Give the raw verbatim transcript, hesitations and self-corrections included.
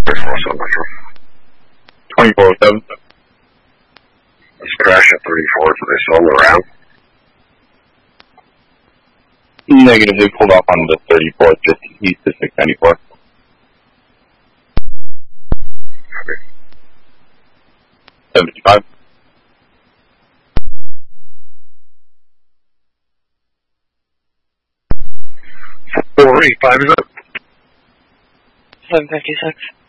twenty-four oh seven. It's crash at thirty-four, so they sold around. Negative, they pulled off on the thirty-fourth, just east of six ninety-four. Okay. seventy-five. four eighty-five is up. seven fifty-six.